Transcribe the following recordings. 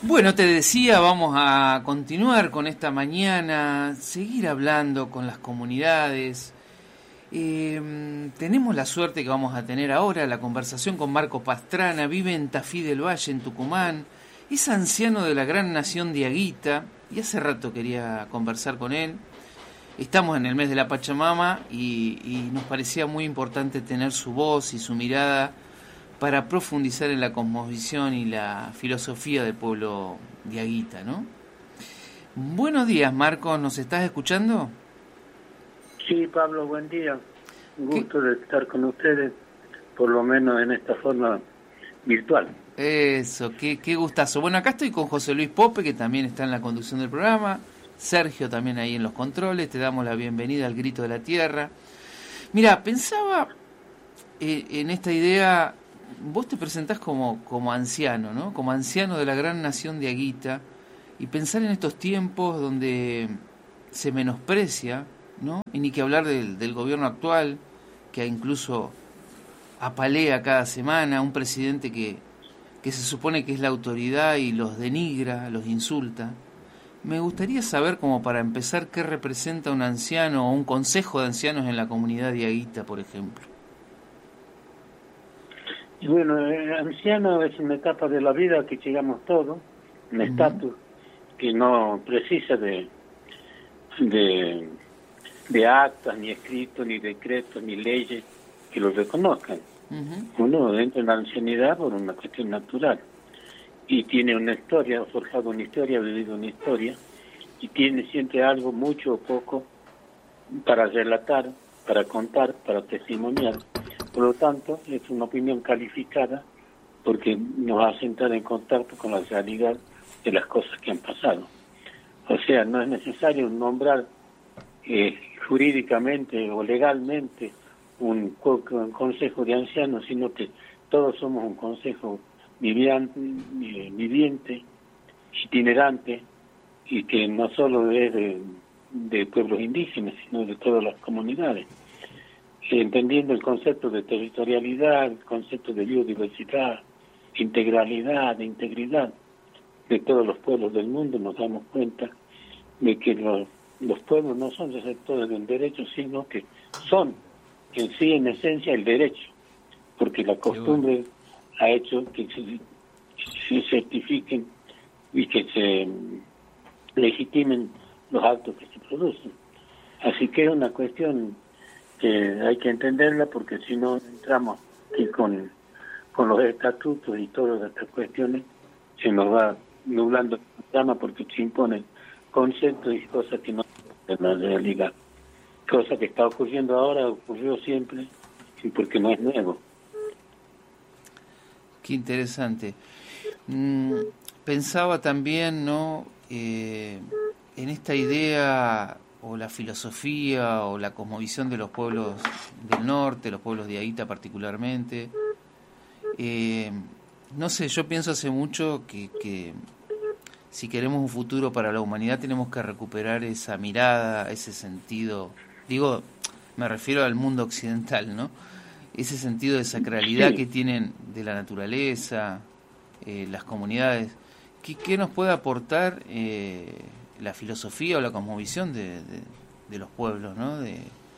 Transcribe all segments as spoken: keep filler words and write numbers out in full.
Bueno, te decía, vamos a continuar con esta mañana, seguir hablando con las comunidades. Eh, tenemos la suerte que vamos a tener ahora la conversación con Marco Pastrana, vive en Tafí del Valle, en Tucumán, es anciano de la gran nación diaguita y hace rato quería conversar con él. Estamos en el mes de la Pachamama y, y nos parecía muy importante tener su voz y su mirada para profundizar en la cosmovisión y la filosofía del pueblo diaguita, ¿no? Buenos días, Marcos, ¿nos estás escuchando? Sí, Pablo, buen día. Un gusto ¿Qué? de estar con ustedes, por lo menos en esta forma virtual. Eso, qué, qué gustazo. Bueno, acá estoy con José Luis Pope, que también está en la conducción del programa, Sergio también ahí en los controles, te damos la bienvenida al Grito de la Tierra. Mira, pensaba eh, en esta idea. Vos te presentás como, como anciano, ¿no? Como anciano de la gran nación diaguita, y pensar en estos tiempos donde se menosprecia, ¿no? Y ni que hablar del, del gobierno actual, que incluso apalea cada semana, un presidente que, que se supone que es la autoridad y los denigra, los insulta. Me gustaría saber, como para empezar, qué representa un anciano o un consejo de ancianos en la comunidad diaguita, por ejemplo. Y bueno, el anciano es una etapa de la vida que llegamos todos, un uh-huh. estatus que no precisa de, de de actas, ni escritos, ni decretos, ni leyes que lo reconozcan. Uh-huh. Uno entra en la ancianidad por una cuestión natural y tiene una historia, ha forjado una historia, ha vivido una historia y tiene siempre algo, mucho o poco, para relatar, para contar, para testimoniar. Por lo tanto, es una opinión calificada porque nos va a sentar en contacto con la realidad de las cosas que han pasado. O sea, no es necesario nombrar eh, jurídicamente o legalmente un, un consejo de ancianos, sino que todos somos un consejo viviente, viviente, itinerante, y que no solo es de, de pueblos indígenas, sino de todas las comunidades. Entendiendo el concepto de territorialidad, el concepto de biodiversidad, integralidad, de integridad de todos los pueblos del mundo, nos damos cuenta de que los, los pueblos no son receptores del derecho, sino que son en sí, en esencia, el derecho, porque la costumbre ha hecho que se, se certifiquen y que se legitimen los actos que se producen. Así que es una cuestión que hay que entenderla, porque si no entramos aquí con, con los estatutos y todas estas cuestiones, se nos va nublando el programa porque se imponen conceptos y cosas que no son la realidad. Cosa que está ocurriendo ahora, ocurrió siempre, y porque no es nuevo. Qué interesante. Mm, pensaba también, ¿no?, eh, en esta idea o la filosofía o la cosmovisión de los pueblos del norte, los pueblos de Diaguita particularmente. Eh, no sé, yo pienso hace mucho que, que si queremos un futuro para la humanidad tenemos que recuperar esa mirada, ese sentido, digo, me refiero al mundo occidental, ¿no? Ese sentido de sacralidad sí. que tienen de la naturaleza, eh, las comunidades. ¿Qué, qué nos puede aportar eh, la filosofía o la cosmovisión de, de, de los pueblos, ¿no? De,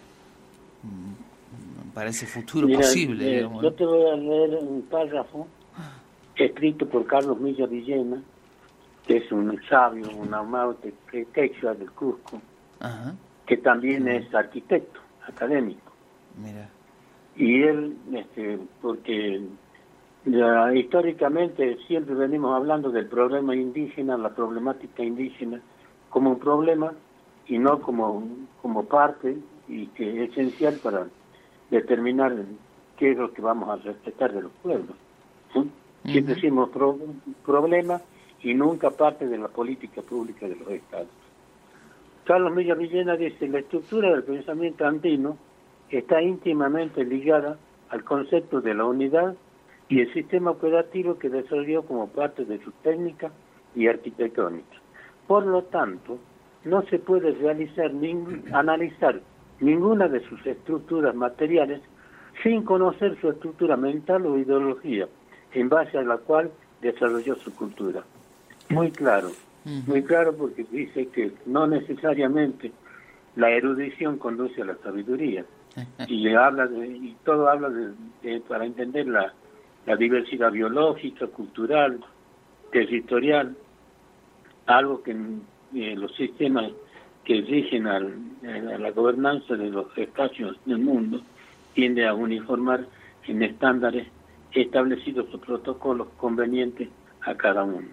para ese futuro Mira, posible. Eh, digamos, yo ¿no? te voy a leer un párrafo escrito por Carlos Milla Villena, que es un sabio, un amaute quechua del Cusco, Ajá. que también sí. es arquitecto académico. Mira. Y él, este, porque ya, históricamente siempre venimos hablando del problema indígena, la problemática indígena, como un problema y no como, como parte, y que es esencial para determinar qué es lo que vamos a respetar de los pueblos. ¿Sí? Uh-huh. Siempre decimos pro, problema y nunca parte de la política pública de los estados. Carlos Milla Villena dice: la estructura del pensamiento andino está íntimamente ligada al concepto de la unidad y el sistema operativo que desarrolló como parte de su técnica y arquitectónica. Por lo tanto, no se puede realizar ningún, analizar ninguna de sus estructuras materiales sin conocer su estructura mental o ideología, en base a la cual desarrolló su cultura. Muy claro, uh-huh. muy claro, porque dice que no necesariamente la erudición conduce a la sabiduría. Y habla de, y todo habla de, de para entender la, la diversidad biológica, cultural, territorial, algo que eh, los sistemas que rigen al, a la gobernanza de los espacios del mundo tiende a uniformar en estándares establecidos por protocolos convenientes a cada uno.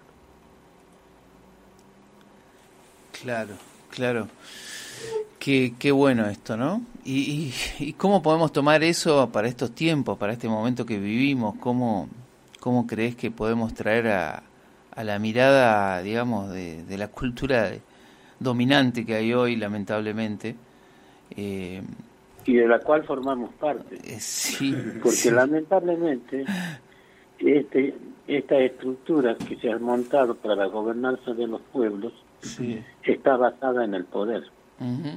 Claro, claro. Qué, qué bueno esto, ¿no? Y, y, y cómo podemos tomar eso para estos tiempos, para este momento que vivimos. ¿Cómo, cómo crees que podemos traer a, a la mirada, digamos, de, de la cultura de, dominante que hay hoy, lamentablemente? Eh, y de la cual formamos parte. Eh, sí. Porque sí. lamentablemente este, esta estructura que se ha montado para la gobernanza de los pueblos sí. está basada en el poder. Uh-huh.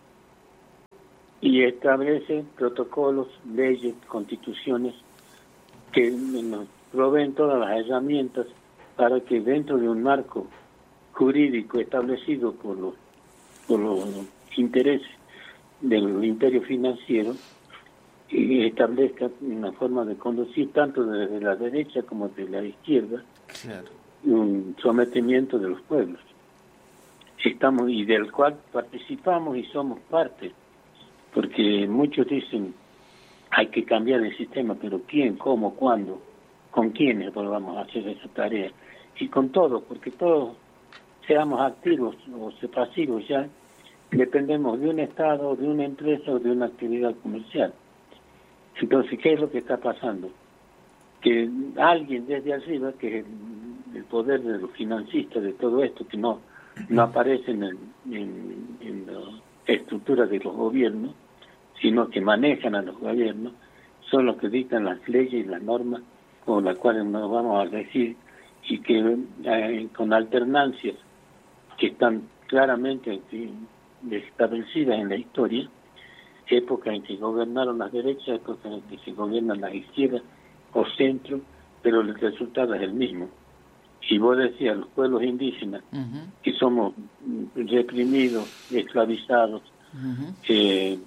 Y establece protocolos, leyes, constituciones que nos proveen todas las herramientas para que dentro de un marco jurídico establecido por los, por los intereses del imperio financiero, y establezca una forma de conducir tanto desde la derecha como desde la izquierda, claro. un sometimiento de los pueblos. Estamos y del cual participamos y somos parte, porque muchos dicen hay que cambiar el sistema, pero ¿quién, cómo, cuándo, con quiénes vamos a hacer esa tarea? Y con todo, porque todos seamos activos o pasivos ya, dependemos de un Estado, de una empresa o de una actividad comercial. Entonces, ¿qué es lo que está pasando? Que alguien desde arriba, que es el, el poder de los financistas de todo esto, que no no aparecen en, en, en la estructura de los gobiernos, sino que manejan a los gobiernos, son los que dictan las leyes y las normas con las cuales nos vamos a regir, y que eh, con alternancias que están claramente eh, establecidas en la historia, época en que gobernaron las derechas, época en que se gobiernan las izquierdas o centro, pero el resultado es el mismo. Y vos decías, los pueblos indígenas, uh-huh. que somos reprimidos, esclavizados, uh-huh. eh,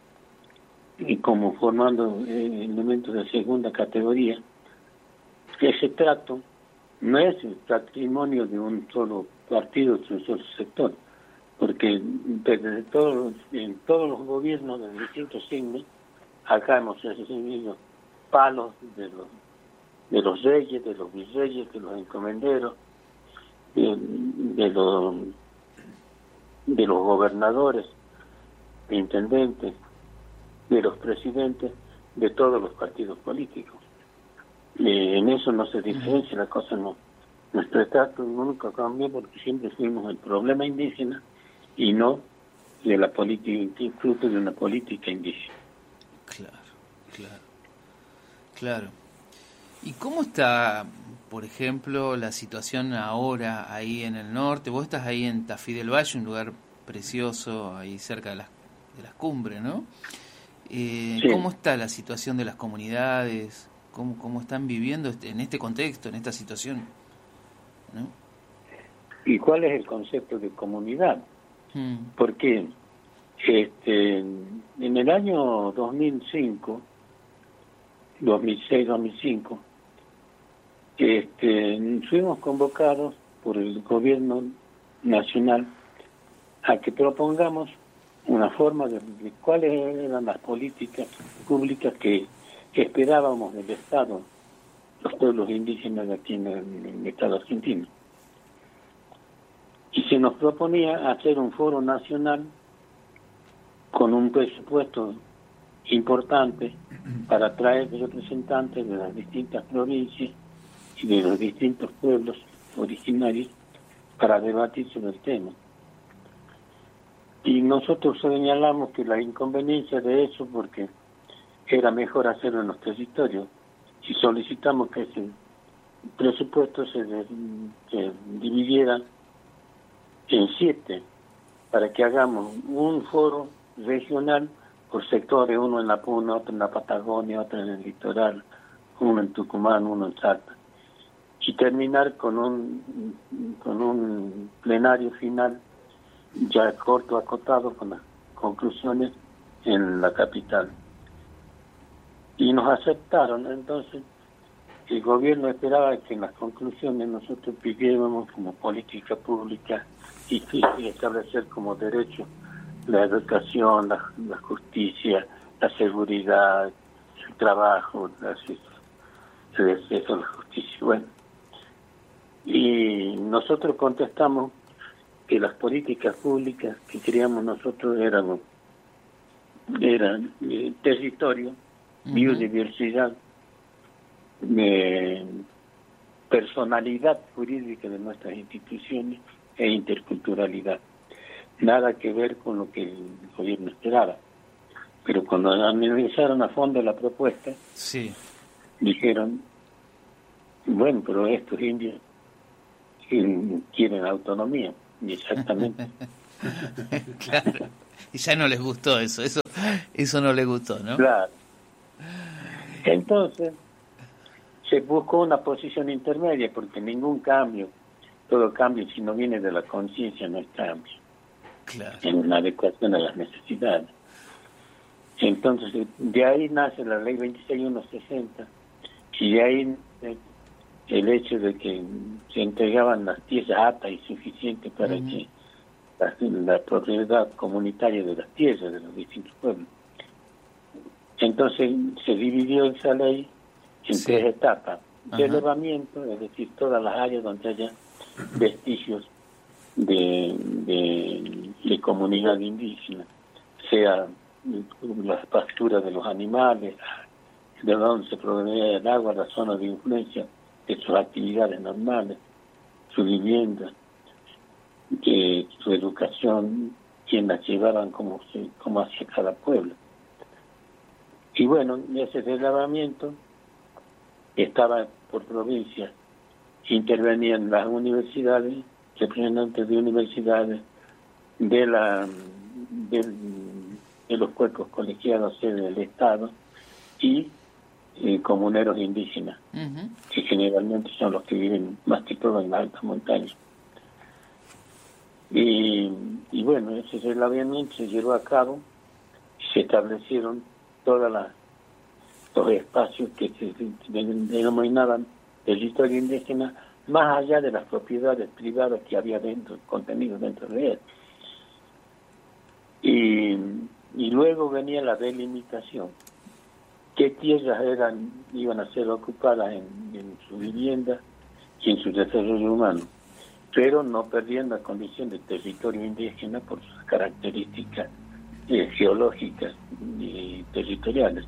y como formando eh, elementos de segunda categoría, ese trato no es el patrimonio de un solo partido, de un solo sector, porque desde todos, en todos los gobiernos de distintos signos, acá hemos recibido palos de los de los reyes, de los virreyes, de los encomenderos, de, de, los, de los gobernadores, de intendentes, de los presidentes, de todos los partidos políticos. Eh, en eso no se diferencia, la cosa no. Nuestro trato nunca cambió porque siempre fuimos el problema indígena y no de la política, fruto de una política indígena. Claro, claro, claro. ¿Y cómo está, por ejemplo, la situación ahora ahí en el norte? Vos estás ahí en Tafí del Valle, un lugar precioso, ahí cerca de las, de las cumbres, ¿no? Eh, sí. ¿Cómo está la situación de las comunidades? ¿Cómo, cómo están viviendo este, en este contexto, en esta situación, ¿no? ¿Y cuál es el concepto de comunidad? Hmm. Porque este, en el año dos mil cinco, dos mil seis, dos mil cinco, Este, fuimos convocados por el gobierno nacional a que propongamos una forma de, de cuáles eran las políticas públicas que, que esperábamos del Estado, los pueblos indígenas de aquí en el, en el Estado argentino. Y se nos proponía hacer un foro nacional con un presupuesto importante para traer representantes de las distintas provincias y de los distintos pueblos originarios para debatir sobre el tema. Y nosotros señalamos que la inconveniencia de eso, porque era mejor hacerlo en los territorios, y solicitamos que ese presupuesto se, de, se dividiera en siete, para que hagamos un foro regional por sectores, uno en la Puna, otro en la Patagonia, otro en el litoral, uno en Tucumán, uno en Salta. y terminar con un con un plenario final ya corto, acotado, con las conclusiones en la capital. Y nos aceptaron. Entonces el gobierno esperaba que en las conclusiones nosotros pidiéramos como política pública y, y establecer como derecho la educación, la, la justicia, la seguridad, el trabajo, el acceso a la justicia. Bueno, y nosotros contestamos que las políticas públicas que queríamos nosotros eran, eran eh, territorio, uh-huh. biodiversidad, eh, personalidad jurídica de nuestras instituciones e interculturalidad. Nada que ver con lo que el gobierno esperaba. Pero cuando analizaron a fondo la propuesta, sí. dijeron, bueno, pero estos indios quieren autonomía. Y exactamente. Claro. Y ya no les gustó eso, eso, eso no les gustó, ¿no? Claro. Entonces, se buscó una posición intermedia, porque ningún cambio, todo cambio, si no viene de la conciencia, no es cambio. Claro. En una adecuación a las necesidades. Entonces, de ahí nace la ley veintiséis mil ciento sesenta, y de ahí el hecho de que se entregaban las tierras aptas y suficientes para uh-huh. que la, la propiedad comunitaria de las tierras de los distintos pueblos. Entonces se dividió esa ley en sí. tres etapas. Uh-huh. De elevamiento, es decir, todas las áreas donde haya vestigios de, de, de comunidad indígena, sea las pasturas de los animales, de donde se provenía el agua, la zona de influencia de sus actividades normales, su vivienda, de su educación, quien las llevaban como, se, como hacia cada pueblo. Y bueno, ese deslavamiento estaba por provincia, intervenían las universidades, representantes de universidades, de la de, de los cuerpos colegiados del Estado y eh, comuneros indígenas, uh-huh. que generalmente son los que viven más que todo en las altas montañas. Y, y bueno, ese deslavamiento se llevó a cabo y se establecieron todos los espacios que se denominaban territorio indígena, más allá de las propiedades privadas que había dentro, contenido dentro de él. Y, y luego venía la delimitación. ¿Qué tierras eran iban a ser ocupadas en, en su vivienda y en su desarrollo humano? Pero no perdiendo la condición de territorio indígena por sus características eh, geológicas y territoriales.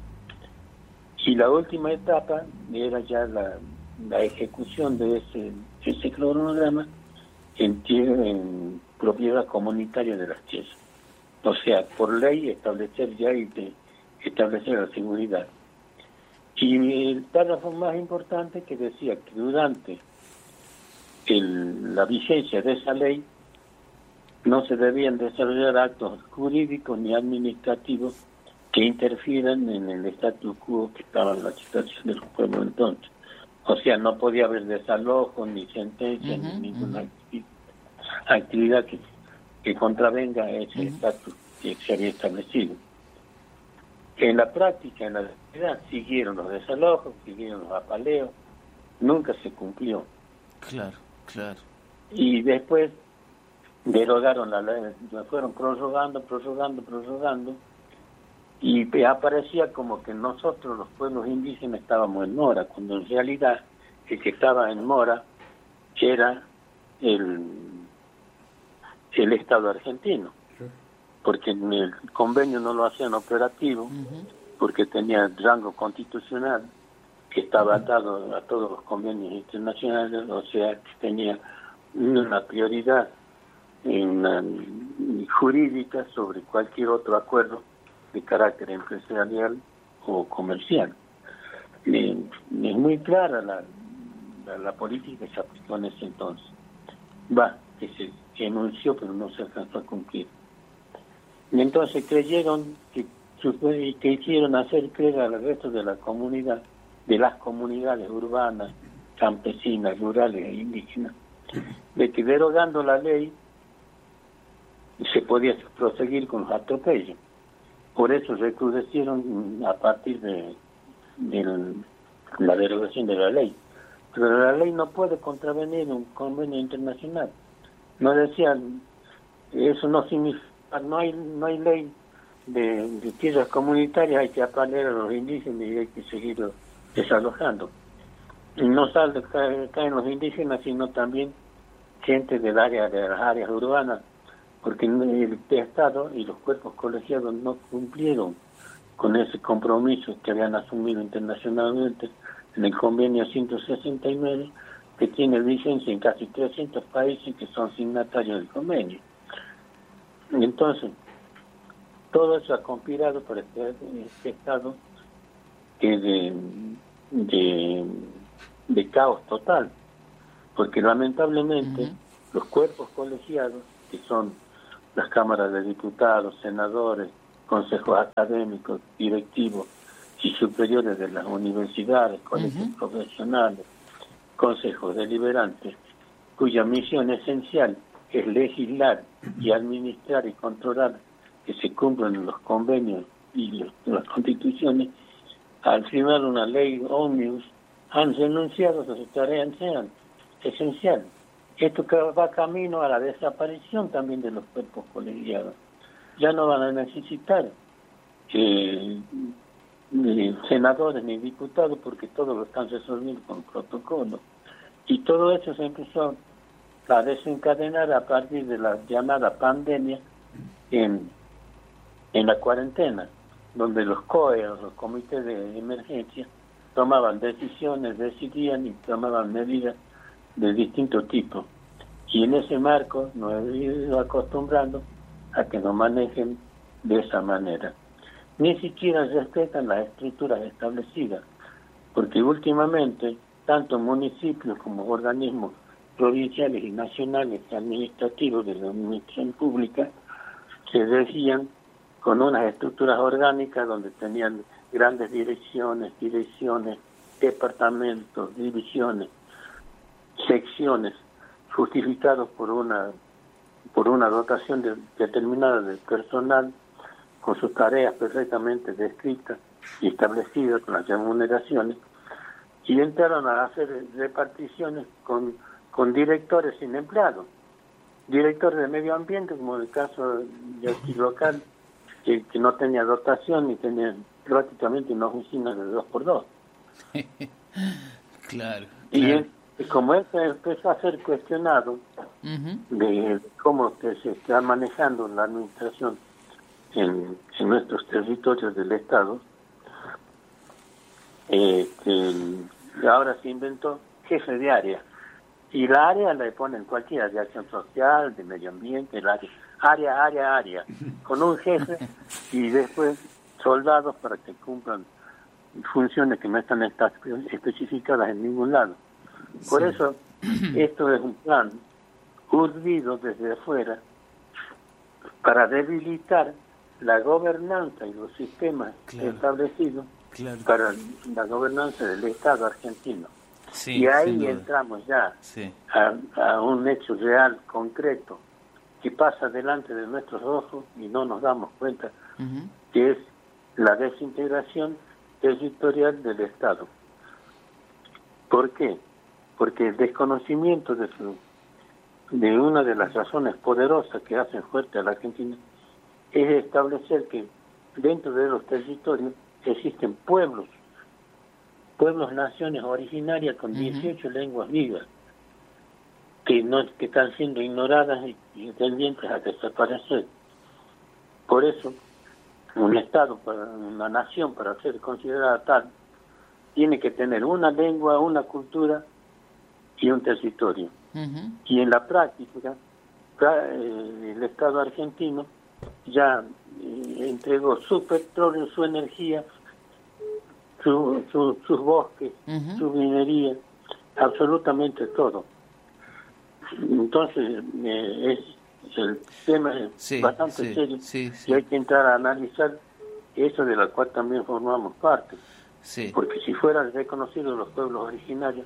Y la última etapa era ya la, la ejecución de ese, ese cronograma en, en propiedad comunitaria de las tierras. O sea, por ley establecer ya y de, establecer la seguridad. Y el párrafo más importante que decía que durante el, la vigencia de esa ley no se debían desarrollar actos jurídicos ni administrativos que interfieran en el status quo que estaba en la situación de los pueblos entonces. O sea, no podía haber desalojo, ni sentencia, uh-huh, ni ninguna uh-huh. actividad que, que contravenga ese estatus uh-huh. que se había establecido. En la práctica, en la realidad, siguieron los desalojos, siguieron los apaleos, nunca se cumplió. Claro, claro. Y después derogaron la ley, la fueron prorrogando, prorrogando, prorrogando, y aparecía como que nosotros, los pueblos indígenas, estábamos en mora, cuando en realidad el que estaba en mora era el, el Estado argentino, porque el convenio no lo hacían operativo, uh-huh. porque tenía rango constitucional, que estaba atado a todos los convenios internacionales, o sea, que tenía una prioridad una, jurídica sobre cualquier otro acuerdo de carácter empresarial o comercial. Eh, es muy clara la, la, la política que se aplicó en ese entonces. Va, que se que enunció, pero no se alcanzó a cumplir. Y entonces creyeron que, que hicieron hacer creer al resto de la comunidad, de las comunidades urbanas campesinas, rurales e indígenas, de que derogando la ley se podía proseguir con los atropellos. Por eso recrudecieron a partir de, de la derogación de la ley. Pero la ley no puede contravenir un convenio internacional. No decían, eso no significa, no hay no hay ley de, de tierras comunitarias, hay que apagar a los indígenas y hay que seguir desalojando. Y no solo caen, caen los indígenas, sino también gente del área, de las áreas urbanas, porque el Estado y los cuerpos colegiados no cumplieron con ese compromiso que habían asumido internacionalmente en el convenio ciento sesenta y nueve, que tiene vigencia en casi trescientos países que son signatarios del convenio. Entonces, todo eso ha conspirado por este, este estado que de, de, de caos total, porque lamentablemente uh-huh. los cuerpos colegiados, que son las cámaras de diputados, senadores, consejos académicos, directivos y superiores de las universidades, colegios uh-huh. profesionales, consejos deliberantes, cuya misión esencial es legislar y administrar y controlar que se cumplan los convenios y los, las constituciones, al firmar una ley ómnibus, han renunciado a su tarea esencial. Esto va camino a la desaparición también de los cuerpos colegiados. Ya no van a necesitar eh, ni senadores ni diputados, porque todo lo están resolviendo con protocolo. Y todo eso se empezó a desencadenar a partir de la llamada pandemia en, en la cuarentena, donde los C O E, los comités de emergencia, tomaban decisiones, decidían y tomaban medidas de distinto tipo. Y en ese marco nos hemos ido acostumbrando a que nos manejen de esa manera. Ni siquiera respetan las estructuras establecidas, porque últimamente tanto municipios como organismos provinciales y nacionales administrativos de la administración pública se regían con unas estructuras orgánicas donde tenían grandes direcciones, direcciones, departamentos, divisiones, secciones, justificados por una por una dotación de, determinada de personal, con sus tareas perfectamente descritas y establecidas con las remuneraciones, y entraron a hacer reparticiones con, con directores sin empleados, directores de medio ambiente, como en el caso de aquí local, que, que no tenía dotación ni tenía prácticamente una oficina de dos por dos. Claro. Y claro. El, Y como eso empezó a ser cuestionado uh-huh. de cómo que se está manejando la administración en, en nuestros territorios del Estado, eh, que ahora se inventó jefe de área. Y la área le ponen cualquiera, de acción social, de medio ambiente, el área, área, área, área, con un jefe y después soldados para que cumplan funciones que no están especificadas en ningún lado. Por sí. eso, esto es un plan urdido desde afuera para debilitar la gobernanza y los sistemas claro. establecidos claro. para la gobernanza del Estado argentino. Sí, y ahí entramos ya sí. a, a un hecho real, concreto, que pasa delante de nuestros ojos y no nos damos cuenta, uh-huh. que es la desintegración territorial del Estado. ¿Por qué? Porque el desconocimiento de su, de una de las razones poderosas que hacen fuerte a la Argentina es establecer que dentro de los territorios existen pueblos, pueblos, naciones originarias con dieciocho uh-huh. lenguas vivas que no que están siendo ignoradas y, y tendientes a desaparecer. Por eso, un Estado, para una nación, para ser considerada tal, tiene que tener una lengua, una cultura y un territorio. Uh-huh. Y en la práctica, el Estado argentino ya eh, entregó su petróleo, su energía, su, su, sus bosques, uh-huh. su minería, absolutamente todo. Entonces, eh, es el tema es sí, bastante sí, serio sí, sí. y hay que entrar a analizar eso de la cual también formamos parte. Sí. Porque si fueran reconocidos los pueblos originarios,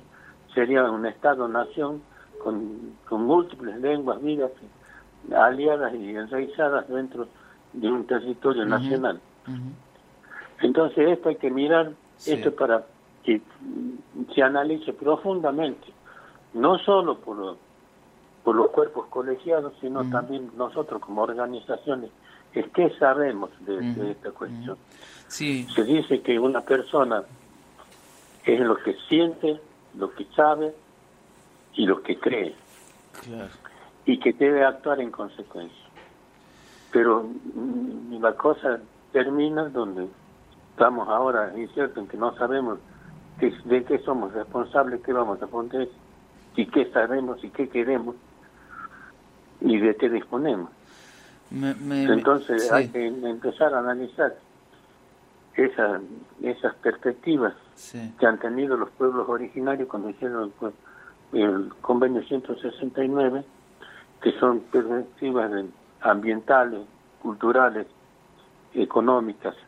sería un Estado-nación con, con múltiples lenguas vivas, aliadas y enraizadas dentro de un territorio uh-huh. nacional. Uh-huh. Entonces esto hay que mirar, sí. esto para que se analice profundamente, no solo por, por los cuerpos colegiados, sino uh-huh. también nosotros como organizaciones, es que sabemos de, uh-huh. de esta cuestión. Uh-huh. Sí. Se dice que una persona es lo que siente, lo que sabe y lo que cree. Claro. Y que debe actuar en consecuencia. Pero mm, la cosa termina donde estamos ahora inciertos en que no sabemos qué, de qué somos responsables, qué vamos a poner, y qué sabemos y qué queremos y de qué disponemos. Me, me, Entonces sí. hay que empezar a analizar esa, esas perspectivas sí. que han tenido los pueblos originarios cuando hicieron el, el convenio ciento sesenta y nueve, que son perspectivas ambientales, culturales, económicas,